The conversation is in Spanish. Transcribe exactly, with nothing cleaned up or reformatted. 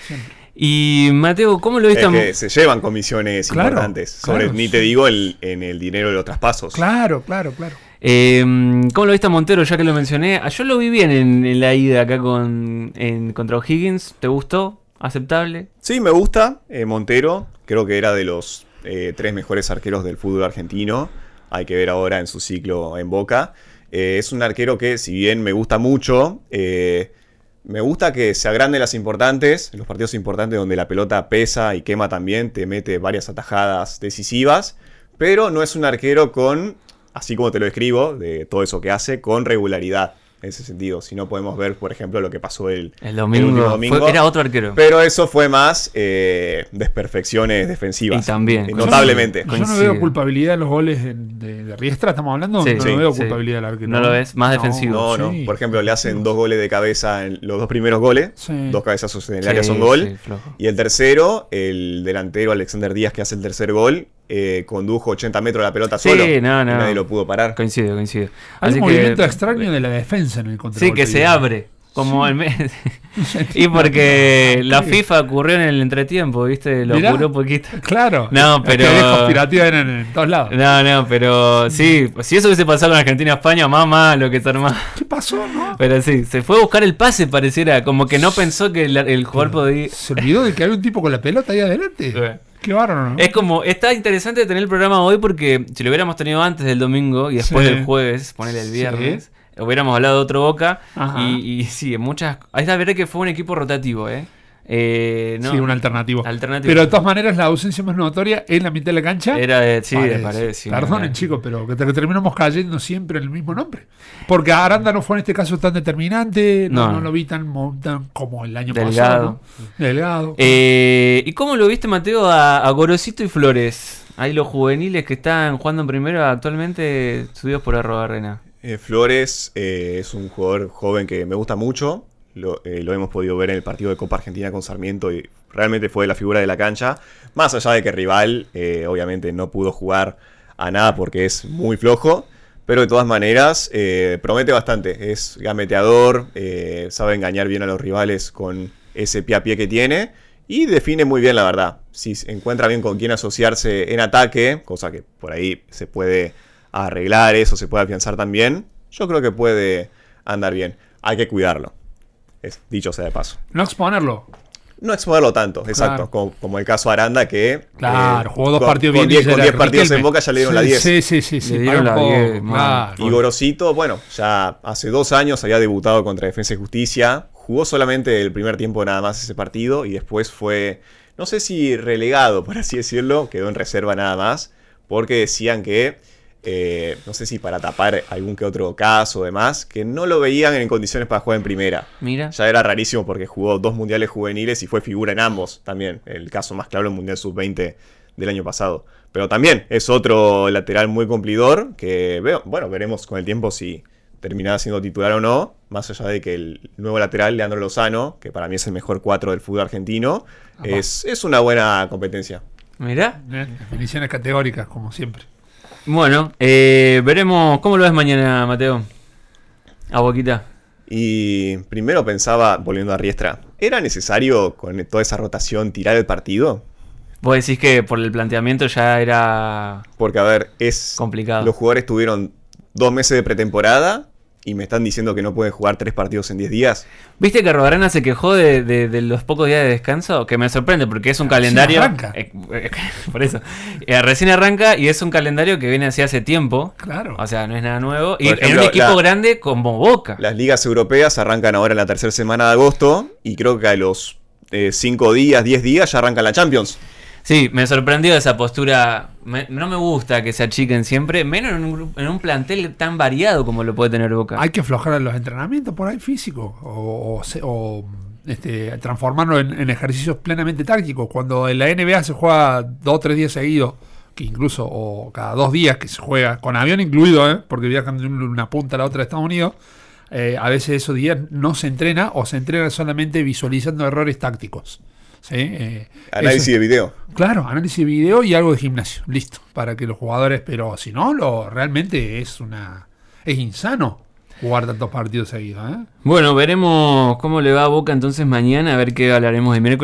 siempre. Y Mateo, ¿cómo lo viste? Es que se llevan comisiones claro, importantes, sobre, claro, ni sí. te digo el, en el dinero de los traspasos. Claro, claro, claro. Eh, ¿Cómo lo viste a Montero, ya que lo mencioné? Yo lo vi bien en, en la ida acá con en, contra O'Higgins. ¿Te gustó? ¿Aceptable? Sí, me gusta. Eh, Montero, creo que era de los eh, tres mejores arqueros del fútbol argentino. Hay que ver ahora en su ciclo en Boca. Eh, es un arquero que, si bien me gusta mucho, eh, me gusta que se agranden las importantes, los partidos importantes donde la pelota pesa y quema también, te mete varias atajadas decisivas, pero no es un arquero con, así como te lo describo, de todo eso que hace, con regularidad. En ese sentido, si no podemos ver, por ejemplo, lo que pasó el, el domingo, el último domingo. Fue, era otro arquero. Pero eso fue más eh, desperfecciones defensivas. Y también. Eh, notablemente. Yo no, yo no veo culpabilidad en los goles de, de, de Riestra, ¿estamos hablando? Sí, no, sí, no veo sí. culpabilidad del arquero. No lo ves, más defensivo. No, no. Sí, por ejemplo, le hacen defensivos. dos goles de cabeza en los dos primeros goles. Sí. Dos cabezazos en el Sí, área son gol. sí, flojo. Y el tercero, el delantero Alexander Díaz, que hace el tercer gol, eh, condujo ochenta metros la pelota Sí, solo. no, no. Y nadie lo pudo parar. Coincido, coincido. Hay Así un que- movimiento extraño de la defensa en el control. Sí, que se abre. Como Sí. el mes. Y porque la FIFA ocurrió en el entretiempo, ¿viste? Lo Mirá. apuró un poquito. Claro. No, pero- Teorías conspirativas en, en todos lados. No, no, pero sí, si eso hubiese pasado con Argentina-España, más malo que estar más. ¿Qué pasó, no? Pero sí, se fue a buscar el pase, pareciera, como que no pensó que el, el jugador podía. Se olvidó de que había un tipo con la pelota ahí adelante. Sí. Qué bárbaro, ¿no? Es como, está interesante tener el programa hoy porque si lo hubiéramos tenido antes del domingo y después Sí. del jueves, ponerle el Sí. viernes, hubiéramos hablado de otro Boca. Ajá. Y, y sí, en muchas. Ahí la verdad que fue un equipo rotativo, ¿eh? eh no, Sí, un alternativo. alternativo. Pero de todas maneras, la ausencia más notoria en la mitad de la cancha. Era de, sí, de Paredes. Paredes. Sí, Perdonen, una- chicos, pero que, te- que terminamos cayendo siempre en el mismo nombre. Porque Aranda no fue en este caso tan determinante, no, No. no lo vi tan, mo- tan como el año Delgado. pasado. ¿no? Delgado. Eh, ¿Y cómo lo viste, Mateo, a, a Gorosito y Flores? Ahí los juveniles que están jugando en primera actualmente, subidos por Arrobarrena. Eh, Flores eh, es un jugador joven que me gusta mucho. Lo, eh, lo hemos podido ver en el partido de Copa Argentina con Sarmiento y realmente fue la figura de la cancha. Más allá de que rival, eh, obviamente no pudo jugar a nada porque es muy flojo. Pero de todas maneras, eh, promete bastante. Es gameteador, eh, sabe engañar bien a los rivales con ese pie a pie que tiene. Y define muy bien, la verdad. Si encuentra bien con quién asociarse en ataque, cosa que por ahí se puede arreglar, eso se puede afianzar también, yo creo que puede andar bien. Hay que cuidarlo. Es, dicho sea de paso. No exponerlo. No exponerlo tanto, exacto. Claro. Como, como el caso Aranda, que Claro, eh, jugó dos con- partidos con bien. diez, con diez partidos en Boca ya le dieron la diez. Sí, sí, sí. sí Le dieron para la un poco, diez, man. claro. Y Gorosito, bueno, ya hace dos años había debutado contra Defensa y Justicia. Jugó solamente el primer tiempo nada más ese partido y después fue, no sé si relegado, por así decirlo, quedó en reserva nada más, porque decían que, eh, no sé si para tapar algún que otro caso o demás, que no lo veían en condiciones para jugar en primera. Mira. Ya era rarísimo porque jugó dos mundiales juveniles y fue figura en ambos también. El caso más claro, el Mundial sub veinte del año pasado. Pero también es otro lateral muy cumplidor que, veo, bueno, veremos con el tiempo si terminará siendo titular o no. Más allá de que el nuevo lateral, Leandro Lozano, que para mí es el mejor cuatro del fútbol argentino, es, es una buena competencia. Mira. Eh, Definiciones categóricas, como siempre. Bueno, eh, veremos. ¿Cómo lo ves mañana, Mateo? A Boquita. Y primero pensaba, volviendo a Riestra, ¿era necesario con toda esa rotación tirar el partido? Vos decís que por el planteamiento ya era Porque, a ver, es complicado. los jugadores tuvieron dos meses de pretemporada y me están diciendo que no pueden jugar tres partidos en diez días. ¿Viste que Arrobarrena se quejó de, de, de los pocos días de descanso? Que me sorprende porque es un Recién calendario. arranca. Eh, eh, por eso. Eh, recién arranca y es un calendario que viene así hace tiempo. Claro. O sea, no es nada nuevo. Y Por en ejemplo, un equipo la- grande como Boca. Las ligas europeas arrancan ahora en la tercera semana de agosto y creo que a los eh, cinco días, diez días ya arrancan la Champions. Sí, me sorprendió esa postura. Me- no me gusta que se achiquen siempre, menos en un, grupo- en un plantel tan variado como lo puede tener Boca. Hay que aflojar en los entrenamientos por ahí físicos o, o se- o, este, transformarlo en, en ejercicios plenamente tácticos. Cuando en la N B A se juega dos o tres días seguidos, que incluso o cada dos días que se juega, con avión incluido, ¿eh? Porque viajan de una punta a la otra de Estados Unidos, eh, a veces esos días no se entrena o se entrena solamente visualizando errores tácticos. ¿Sí? Eh, Análisis eso- de video. Claro, análisis de video y algo de gimnasio, listo, para que los jugadores, pero si no, lo realmente es una es insano jugar tantos partidos seguidos, ¿eh? Bueno, veremos cómo le va a Boca entonces mañana, a ver qué hablaremos de miércoles.